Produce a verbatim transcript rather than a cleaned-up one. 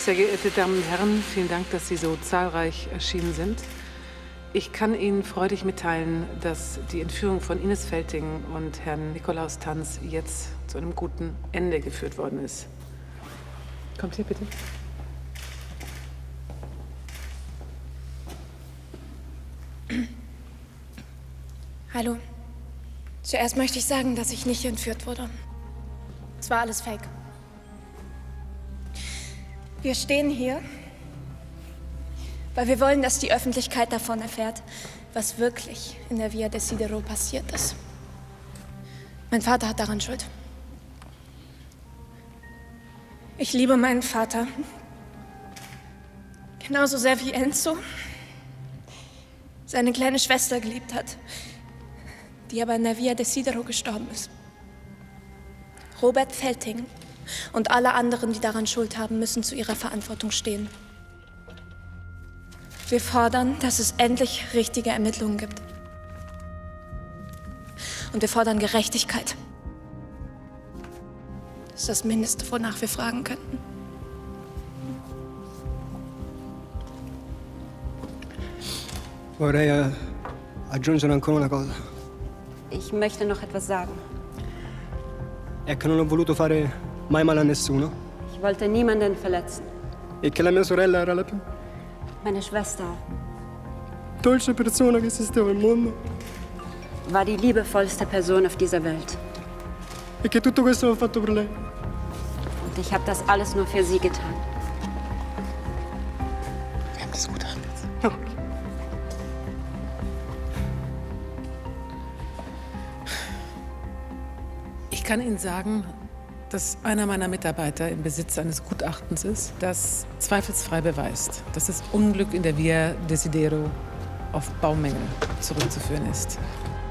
Sehr geehrte Damen und Herren, vielen Dank, dass Sie so zahlreich erschienen sind. Ich kann Ihnen freudig mitteilen, dass die Entführung von Ines Felting und Herrn Nikolaus Tanz jetzt zu einem guten Ende geführt worden ist. Kommt hier bitte. Hallo. Zuerst möchte ich sagen, dass ich nicht entführt wurde. Es war alles Fake. Wir stehen hier, weil wir wollen, dass die Öffentlichkeit davon erfährt, was wirklich in der Via Desidero passiert ist. Mein Vater hat daran Schuld. Ich liebe meinen Vater genauso sehr wie Enzo seine kleine Schwester geliebt hat, die aber in der Via Desidero gestorben ist. Robert Felting und alle anderen, die daran Schuld haben, müssen zu ihrer Verantwortung stehen. Wir fordern, dass es endlich richtige Ermittlungen gibt. Und wir fordern Gerechtigkeit. Das ist das Mindeste, wonach wir fragen könnten. Vorrei aggiungere ancora una cosa. Ich möchte noch etwas sagen. È che non ho voluto fare mai male a nessuno. Ich wollte niemanden verletzen. E che la mia sorella era la più Meine Schwester dolce persona che esisteva al mondo. war die liebevollste Person auf dieser Welt. E che tutto questo l'ho fatto per lei. Und ich habe das alles nur für sie getan. Wir haben das gut jetzt. Ich kann Ihnen sagen, dass einer meiner Mitarbeiter im Besitz eines Gutachtens ist, das zweifelsfrei beweist, dass das Unglück in der Via Desidero auf Baumängel zurückzuführen ist.